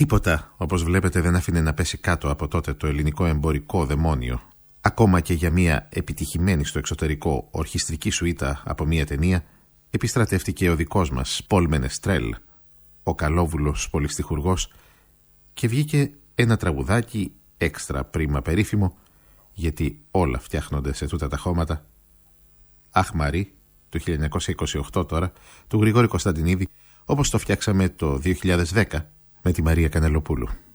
Τίποτα, όπως βλέπετε, δεν άφηνε να πέσει κάτω από τότε το ελληνικό εμπορικό δαιμόνιο. Ακόμα και για μια επιτυχημένη στο εξωτερικό ορχιστρική σουίτα από μια ταινία, επιστρατεύτηκε ο δικός μας Πολ Μενεστρέλ, ο καλόβουλος πολυστιχουργός, και βγήκε ένα τραγουδάκι έξτρα πρίμα περίφημο, γιατί όλα φτιάχνονται σε τούτα τα χώματα. «Αχ Μαρή», του 1928 τώρα, του Γρηγόρη Κωνσταντινίδη, όπως το φτιάξαμε το 2010 με τη Μαρία Κανελοπούλου.